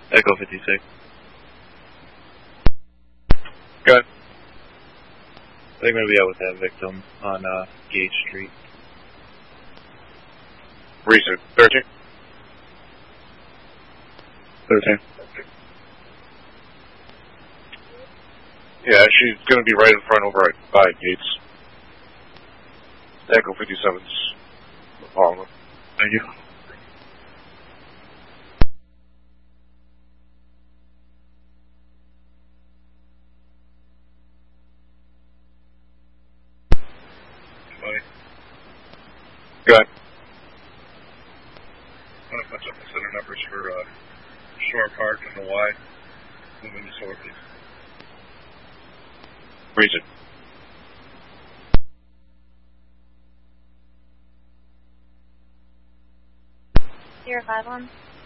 Echo 56. Good. They're going to be out with that victim on Gage Street. Reason. 13? 13. Yeah, she's going to be right in front over by Gates. Echo 57's following. Thank you. Go ahead. I'm going to punch up the center numbers for Shore Park and the Y. Moving to Shore, please. Reason. Sierra 5-1.